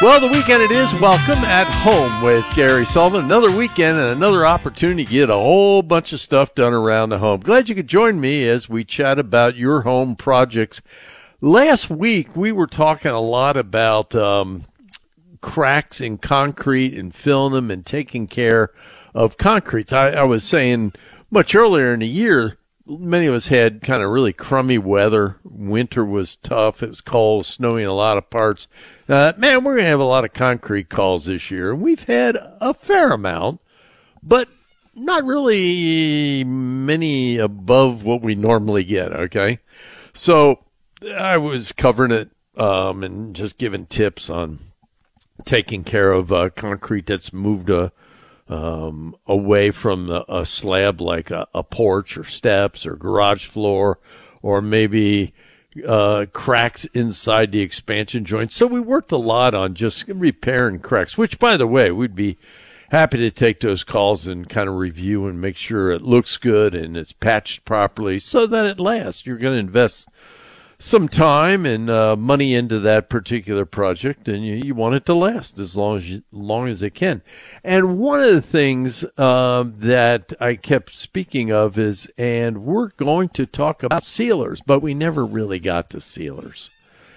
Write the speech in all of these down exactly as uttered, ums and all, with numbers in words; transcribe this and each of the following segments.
Well, the weekend it is. Welcome at Home with Gary Sullivan. Another weekend and another opportunity to get a whole bunch of stuff done around the home. Glad you could join me as we chat about your home projects. Last week, we were talking a lot about um, cracks in concrete and filling them and taking care of concretes. I, I was saying much earlier in the year, many of us had kind of really crummy weather. Winter was tough. It was cold, snowy in a lot of parts. Uh, man, we're going to have a lot of concrete calls this year. We've had a fair amount, but not really many above what we normally get, okay? So I was covering it um, and just giving tips on taking care of uh, concrete that's moved uh, um, away from a, a slab like a, a porch or steps or garage floor, or maybe uh, cracks inside the expansion joints. So we worked a lot on just repairing cracks, which, by the way, we'd be happy to take those calls and kind of review and make sure it looks good and it's patched properly so that it lasts. You're going to invest some time and uh, money into that particular project, and you, you want it to last as long as you, long as it can. And one of the things uh, that I kept speaking of is, and we're going to talk about sealers, but we never really got to sealers.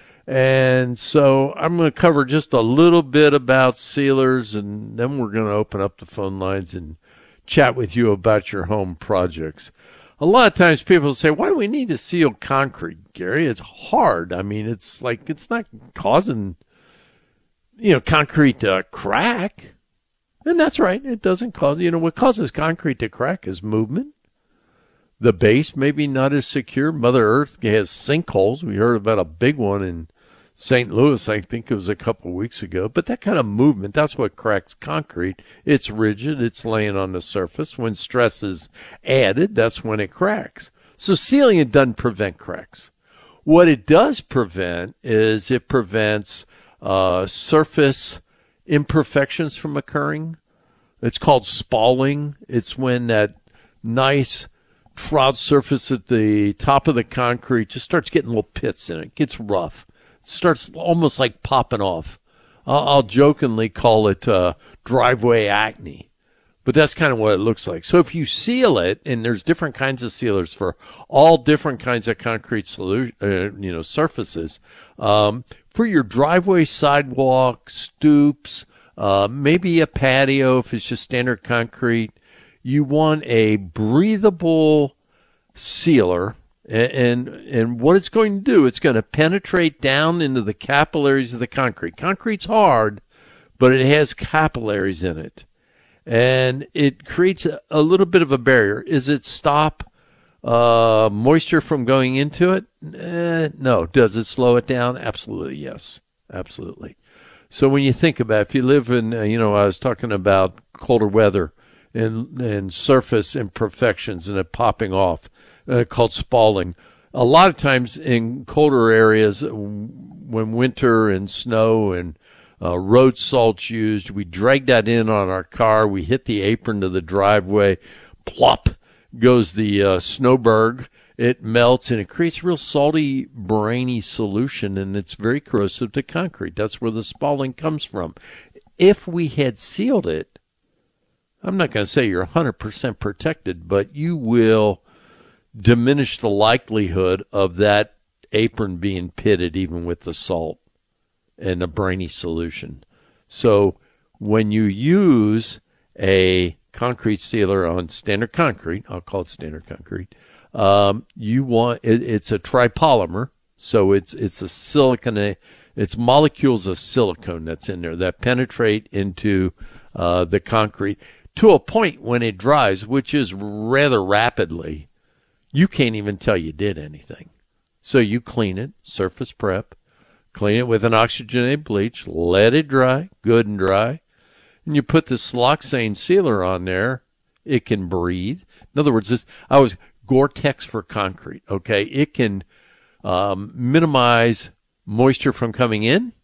And so I'm going to cover just a little bit about sealers, and then we're going to open up the phone lines and chat with you about your home projects. A lot of times people say, why do we need to seal concrete, Gary? It's hard. I mean, it's like, it's not causing, you know, concrete to crack. And that's right. It doesn't cause, you know, what causes concrete to crack is movement. The base may be not as secure. Mother Earth has sinkholes. We heard about a big one in Saint Louis, I think it was a couple of weeks ago. But that kind of movement, that's what cracks concrete. It's rigid. It's laying on the surface. When stress is added, that's when it cracks. So sealing it doesn't prevent cracks. What it does prevent is it prevents uh, surface imperfections from occurring. It's called spalling. It's when that nice trod surface at the top of the concrete just starts getting little pits in it. It gets rough. It starts almost like popping off. I'll, I'll jokingly call it uh, driveway acne, but that's kind of what it looks like. So if you seal it, and there's different kinds of sealers for all different kinds of concrete solution, uh, you know, surfaces, um, for your driveway, sidewalk, stoops, uh, maybe a patio if it's just standard concrete, you want a breathable sealer. And, and what it's going to do, it's going to penetrate down into the capillaries of the concrete. Concrete's hard, but it has capillaries in it. And it creates a, a little bit of a barrier. Is it stop uh, moisture from going into it? Eh, no. Does it slow it down? Absolutely, yes. Absolutely. So when you think about it, if you live in, uh, you know, I was talking about colder weather and, and surface imperfections and it popping off. Uh, called spalling. A lot of times in colder areas, when winter and snow and uh, road salt's used, we drag that in on our car. We hit the apron to the driveway. Plop goes the uh, snowberg. It melts, and it creates a real salty, briny solution, and it's very corrosive to concrete. That's where the spalling comes from. If we had sealed it, I'm not going to say you're one hundred percent protected, but you will diminish the likelihood of that apron being pitted even with the salt and a briny solution. So when you use a concrete sealer on standard concrete, I'll call it standard concrete, um, you want it, it's a tripolymer, so it's it's a silicone, it's molecules of silicone that's in there that penetrate into uh, the concrete to a point when it dries, which is rather rapidly. You can't even tell you did anything. So you clean it, surface prep, clean it with an oxygenated bleach, let it dry, good and dry, and you put the siloxane sealer on there. It can breathe. In other words, this I was Gore-Tex for concrete, okay? It can um, minimize moisture from coming in,